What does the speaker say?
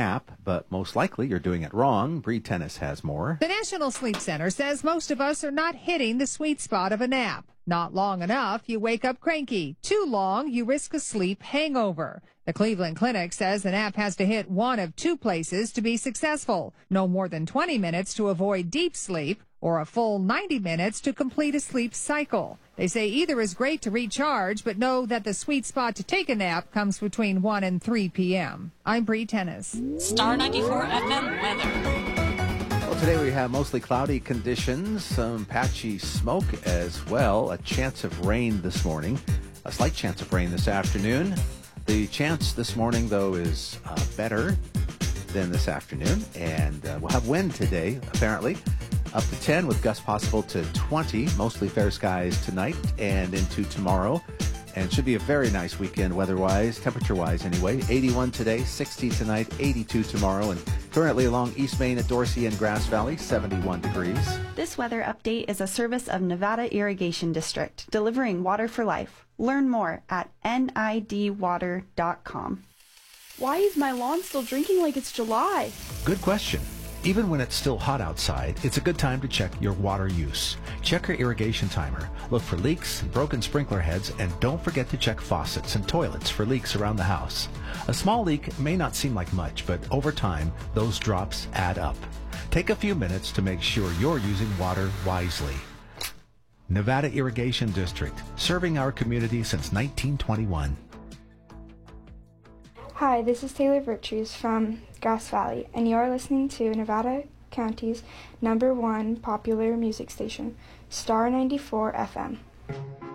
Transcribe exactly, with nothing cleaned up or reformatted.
app, but most likely you're doing it wrong. Bree Tennis has more. The National Sleep Center says most of us are not hitting the sweet spot of a nap. Not long enough, you wake up cranky. Too long, you risk a sleep hangover. The Cleveland Clinic says the nap has to hit one of two places to be successful. No more than twenty minutes to avoid deep sleep, or a full ninety minutes to complete a sleep cycle. They say either is great to recharge, but know that the sweet spot to take a nap comes between one and three p.m. I'm Bree Tennis. Star ninety-four F M weather. Well, today we have mostly cloudy conditions, some patchy smoke as well, a chance of rain this morning, a slight chance of rain this afternoon. The chance this morning, though, is uh, better than this afternoon, and uh, we'll have wind today, apparently, up to ten with gusts possible to twenty, mostly fair skies tonight and into tomorrow. And should be a very nice weekend weather-wise, temperature-wise anyway. eighty-one today, sixty tonight, eighty-two tomorrow, and currently along East Main at Dorsey and Grass Valley, seventy-one degrees. This weather update is a service of Nevada Irrigation District, delivering water for life. Learn more at N I D water dot com. Why is my lawn still drinking like it's July? Good question. Even when it's still hot outside, it's a good time to check your water use. Check your irrigation timer, look for leaks and broken sprinkler heads, and don't forget to check faucets and toilets for leaks around the house. A small leak may not seem like much, but over time, those drops add up. Take a few minutes to make sure you're using water wisely. Nevada Irrigation District, serving our community since nineteen twenty-one. Hi, this is Taylor Virtues from Grass Valley, and you are listening to Nevada County's number one popular music station, Star ninety-four F M.